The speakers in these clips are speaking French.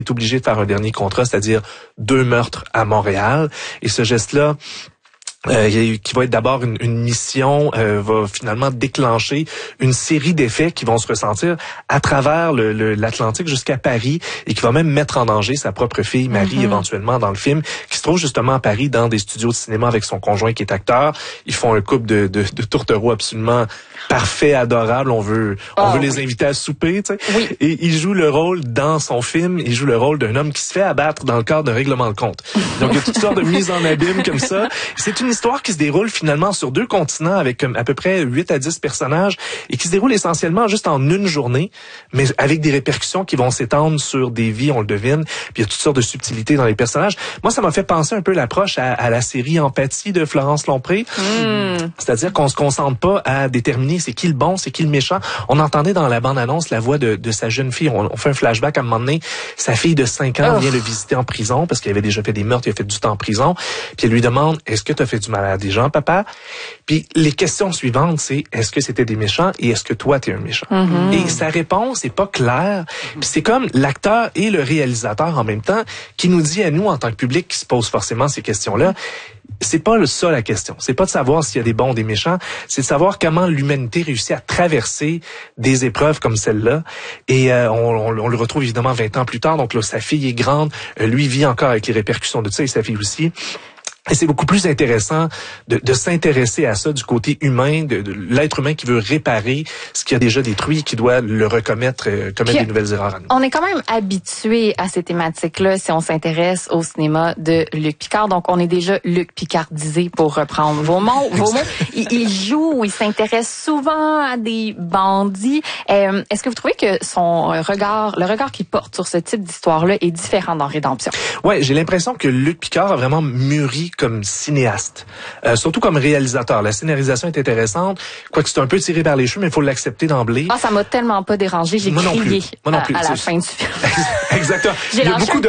est obligé de faire un dernier contrat, c'est-à-dire 2 meurtres à Montréal. Et ce geste-là, qui va être d'abord une mission, va finalement déclencher une série d'effets qui vont se ressentir à travers l'Atlantique jusqu'à Paris et qui va même mettre en danger sa propre fille, Marie, éventuellement, dans le film, qui se trouve justement à Paris dans des studios de cinéma avec son conjoint qui est acteur. Ils font un couple de tourtereaux absolument parfait, adorable. On veut les inviter à souper, tu sais. Oui. Et il joue le rôle dans son film, il joue le rôle d'un homme qui se fait abattre dans le cadre d'un règlement de compte. Donc il y a toutes sortes de mises en abîme comme ça. C'est une histoire qui se déroule finalement sur 2 continents avec à peu près 8 à 10 personnages et qui se déroule essentiellement juste en une journée, mais avec des répercussions qui vont s'étendre sur des vies, on le devine. Puis il y a toutes sortes de subtilités dans les personnages. Moi, ça m'a fait penser un peu l'approche à la série Empathie de Florence Lompré. C'est-à-dire qu'on se concentre pas à déterminer c'est qui le bon, c'est qui le méchant. On entendait dans la bande-annonce la voix de sa jeune fille. On fait un flashback à un moment donné. Sa fille de 5 ans vient le visiter en prison parce qu'il avait déjà fait des meurtres, il a fait du temps en prison. Puis elle lui demande, est-ce que tu as fait du mal à des gens, papa? Puis les questions suivantes, c'est, est-ce que c'était des méchants et est-ce que toi, t'es un méchant? Et sa réponse est pas claire. Puis c'est comme l'acteur et le réalisateur en même temps qui nous dit à nous, en tant que public, qui se pose forcément ces questions-là, c'est pas ça la question. C'est pas de savoir s'il y a des bons ou des méchants. C'est de savoir comment l'humanité réussit à traverser des épreuves comme celle-là. Et on le retrouve évidemment 20 ans plus tard. Donc là, sa fille est grande. Lui vit encore avec les répercussions de ça et sa fille aussi. Et c'est beaucoup plus intéressant de s'intéresser à ça du côté humain, de l'être humain qui veut réparer ce qui a déjà détruit, qui doit le commettre des nouvelles erreurs. On est quand même habitué à ces thématiques-là si on s'intéresse au cinéma de Luc Picard. Donc, on est déjà Luc Picardisé, pour reprendre vos mots. Il joue, il s'intéresse souvent à des bandits. Est-ce que vous trouvez que le regard qu'il porte sur ce type d'histoire-là est différent dans Rédemption? Ouais, j'ai l'impression que Luc Picard a vraiment mûri comme cinéaste, surtout comme réalisateur. La scénarisation est intéressante, quoique c'est un peu tiré par les cheveux, mais il faut l'accepter d'emblée. Ah, ça m'a tellement pas dérangé, j'ai crié à la fin du film. Exactement. Il y a beaucoup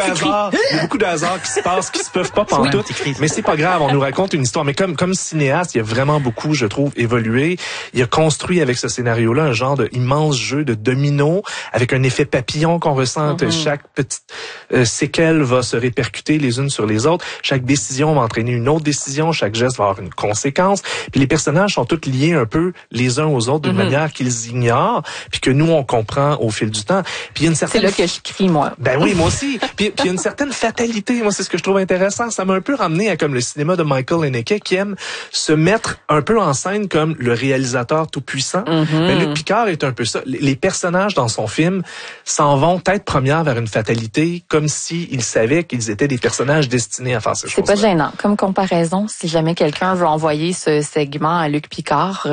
de hasards qui se passent, qui se peuvent pas pantoute, mais c'est pas grave, on nous raconte une histoire. Mais comme cinéaste, il a vraiment beaucoup, je trouve, évolué. Il a construit avec ce scénario-là un genre d'immense jeu de domino, avec un effet papillon qu'on ressent. Chaque petite séquelle va se répercuter les unes sur les autres. Chaque décision va entraîner une autre décision, chaque geste va avoir une conséquence. Puis les personnages sont tous liés un peu les uns aux autres d'une manière qu'ils ignorent, puis que nous on comprend au fil du temps. Puis il y a une certaine... C'est là que je crie, moi. Ben oui, moi aussi. Puis il y a une certaine fatalité. Moi, c'est ce que je trouve intéressant. Ça m'a un peu ramené à comme le cinéma de Michael Haneke qui aime se mettre un peu en scène comme le réalisateur tout-puissant. Mais Luc Picard est un peu ça. Les personnages dans son film s'en vont tête première vers une fatalité, comme s'ils savaient qu'ils étaient des personnages destinés à faire ces choses-là. C'est pas gênant. Comme comparaison, si jamais quelqu'un veut envoyer ce segment à Luc Picard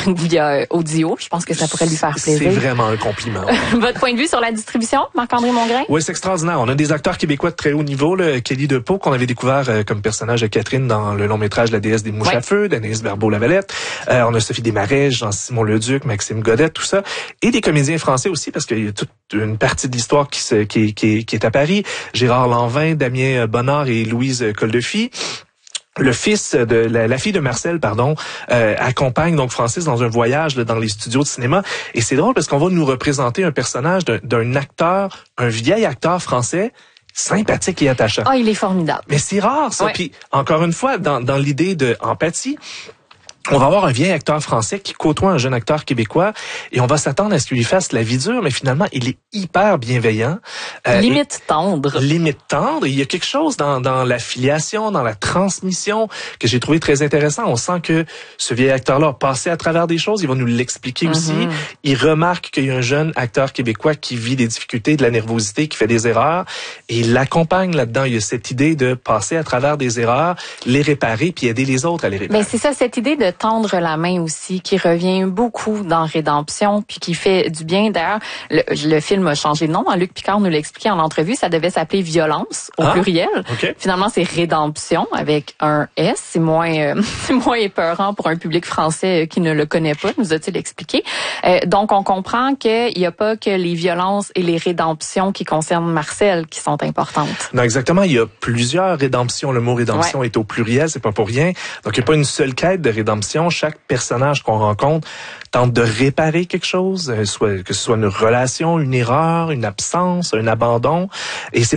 via audio, je pense que ça pourrait lui faire plaisir. C'est vraiment un compliment. Votre point de vue sur la distribution, Marc-André Mongrain? Oui, c'est extraordinaire. On a des acteurs québécois de très haut niveau. Kelly DePau, qu'on avait découvert comme personnage de Catherine dans le long-métrage La déesse des mouches à feu, d'Anaïs Barbeau-Lavalette. On a Sophie Desmarais, Jean-Simon Leduc, Maxime Godet, tout ça. Et des comédiens français aussi, parce qu'il y a toute une partie de l'histoire qui est à Paris. Gérard Lanvin, Damien Bonnard et Louise Coldefy. Le fils de la fille de Marcel, accompagne donc Francis dans un voyage dans les studios de cinéma. Et c'est drôle parce qu'on va nous représenter un personnage d'un acteur, un vieil acteur français, sympathique et attachant. Ah, il est formidable. Mais c'est rare, ça. Ouais. Puis, encore une fois, dans l'idée de empathie, on va avoir un vieil acteur français qui côtoie un jeune acteur québécois et on va s'attendre à ce qu'il lui fasse la vie dure, mais finalement, il est hyper bienveillant. Limite tendre. Limite tendre. Il y a quelque chose dans la filiation, dans la transmission que j'ai trouvé très intéressant. On sent que ce vieil acteur-là a passé à travers des choses. Il va nous l'expliquer aussi. Il remarque qu'il y a un jeune acteur québécois qui vit des difficultés, de la nervosité, qui fait des erreurs et il l'accompagne là-dedans. Il y a cette idée de passer à travers des erreurs, les réparer puis aider les autres à les réparer. Ben c'est ça, cette idée de tendre la main aussi, qui revient beaucoup dans Rédemption, puis qui fait du bien. D'ailleurs, le film a changé de nom. Luc Picard nous l'a expliqué en entrevue. Ça devait s'appeler Violence, au pluriel. Okay. Finalement, c'est Rédemption, avec un S. C'est moins épeurant pour un public français qui ne le connaît pas, nous a-t-il expliqué. Donc, on comprend qu'il n'y a pas que les violences et les rédemptions qui concernent Marcel qui sont importantes. Non, exactement. Il y a plusieurs rédemptions. Le mot rédemption est au pluriel, c'est pas pour rien. Donc, il n'y a pas une seule quête de rédemption. Chaque personnage qu'on rencontre tente de réparer quelque chose, que ce soit une relation, une erreur, une absence, un abandon. Et c'est